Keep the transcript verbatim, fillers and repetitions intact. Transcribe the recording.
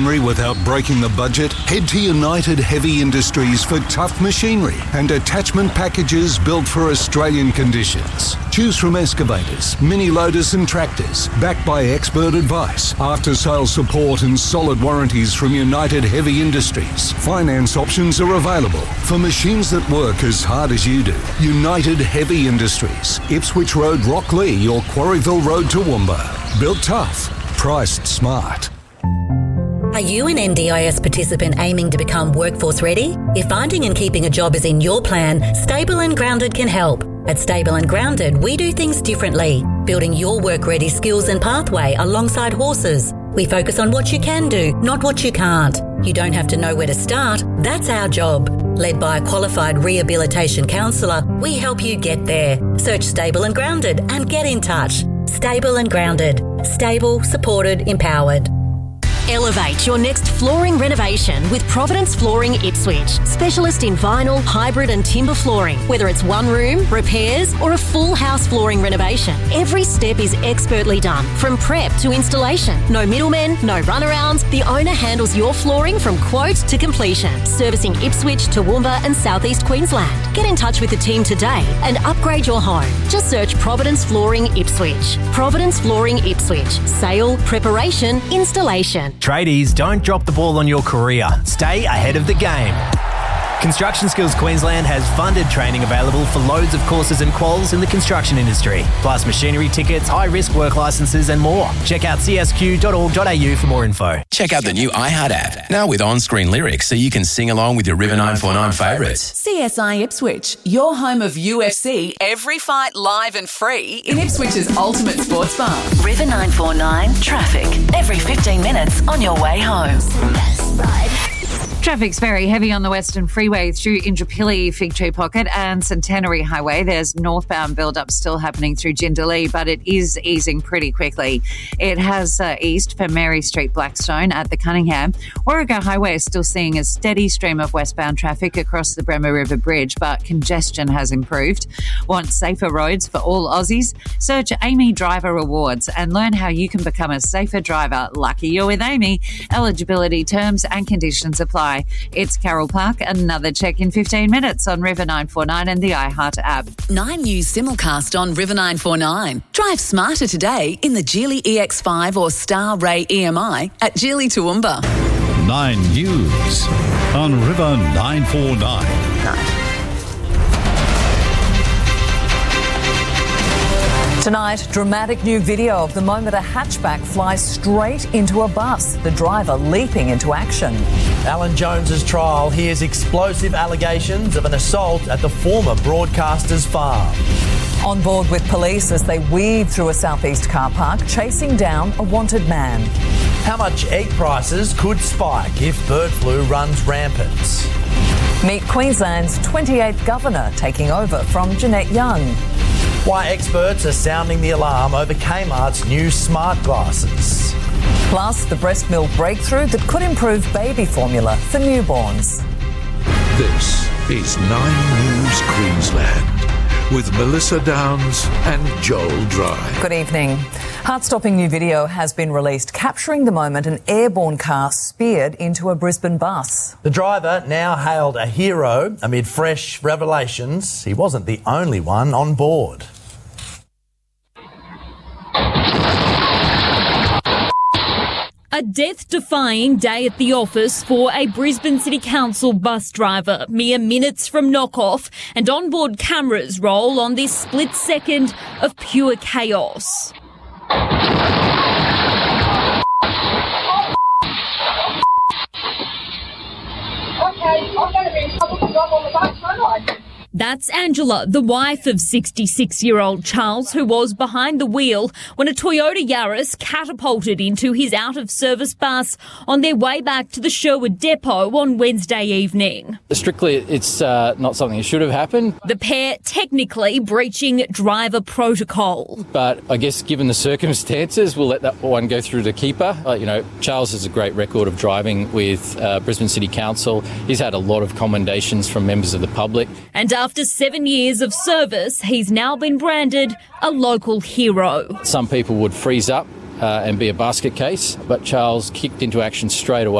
machinery without breaking the budget? Head to United Heavy Industries for tough machinery and attachment packages built for Australian conditions. Choose from excavators, mini loaders and tractors, backed by expert advice, after-sales support and solid warranties from United Heavy Industries. Finance options are available for machines that work as hard as you do. United Heavy Industries, Ipswich Road, Rocklea or Quarryville Road, Toowoomba. Built tough, priced smart. Are you an N D I S participant aiming to become workforce ready? If finding and keeping a job is in your plan, Stable and Grounded can help. At Stable and Grounded, we do things differently, building your work-ready skills and pathway alongside horses. We focus on what you can do, not what you can't. You don't have to know where to start. That's our job. Led by a qualified rehabilitation counsellor, we help you get there. Search Stable and Grounded and get in touch. Stable and Grounded. Stable, supported, empowered. Elevate your next flooring renovation with Providence Flooring Ipswich. Specialist in vinyl, hybrid and timber flooring. Whether it's one room, repairs or a full house flooring renovation, every step is expertly done. From prep to installation. No middlemen, no runarounds. The owner handles your flooring from quote to completion. Servicing Ipswich, Toowoomba and South East Queensland. Get in touch with the team today and upgrade your home. Just search Providence Flooring Ipswich. Providence Flooring Ipswich. Sale, preparation, installation. Tradies, don't drop the ball on your career. Stay ahead of the game. Construction Skills Queensland has funded training available for loads of courses and quals in the construction industry, plus machinery tickets, high-risk work licences and more. Check out c s q dot org dot a u for more info. Check out the new iHeart app, now with on-screen lyrics so you can sing along with your River nine forty-nine favourites. C S I Ipswich, your home of U F C, every fight live and free in Ipswich's ultimate sports bar. River nine forty-nine traffic, every fifteen minutes on your way home. Traffic's very heavy on the Western Freeway through Indooroopilly, Fig Tree Pocket and Centenary Highway. There's northbound build-up still happening through Jindalee, but it is easing pretty quickly. It has uh, eased for Mary Street, Blackstone at the Cunningham. Warrego Highway is still seeing a steady stream of westbound traffic across the Bremer River Bridge, but congestion has improved. Want safer roads for all Aussies? Search Amy Driver Awards and learn how you can become a safer driver. Lucky you're with Amy. Eligibility terms and conditions apply. It's Carol Park. Another check in fifteen minutes on River nine forty-nine and the iHeart app. Nine News simulcast on River nine forty-nine. Drive smarter today in the Geely E X five or Star Ray E M I at Geely Toowoomba. Nine News on River nine forty-nine. Tonight, dramatic new video of the moment a hatchback flies straight into a bus, the driver leaping into action. Alan Jones's trial hears explosive allegations of an assault at the former broadcaster's farm. On board with police as they weave through a southeast car park, chasing down a wanted man. How much egg prices could spike if bird flu runs rampant? Meet Queensland's twenty-eighth governor taking over from Jeanette Young. Why experts are sounding the alarm over Kmart's new smart glasses. Plus, the breast milk breakthrough that could improve baby formula for newborns. This is Nine News Queensland with Melissa Downs and Joel Dry. Good evening. Heart-stopping new video has been released capturing the moment an airborne car speared into a Brisbane bus. The driver, now hailed a hero amid fresh revelations, he wasn't the only one on board. A death-defying day at the office for a Brisbane City Council bus driver, mere minutes from knock-off, and onboard cameras roll on this split second of pure chaos. Okay, I'm going to be in trouble for driving on the bus, won't I? That's Angela, the wife of sixty-six-year-old Charles, who was behind the wheel when a Toyota Yaris catapulted into his out-of-service bus on their way back to the Sherwood depot on Wednesday evening. Strictly, it's uh, not something that should have happened. The pair technically breaching driver protocol. But I guess given the circumstances, we'll let that one go through to keeper. Uh, you know, Charles has a great record of driving with uh, Brisbane City Council. He's had a lot of commendations from members of the public. And after seven years of service, he's now been branded a local hero. Some people would freeze up uh, and be a basket case, but Charles kicked into action straight away.